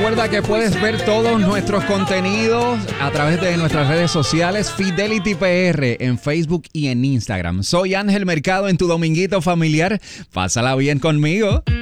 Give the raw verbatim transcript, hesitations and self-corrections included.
Recuerda que puedes ver todos nuestros contenidos a través de nuestras redes sociales Fidelity P R en Facebook y en Instagram. Soy Ángel Mercado en tu Dominguito Familiar. Pásala bien conmigo.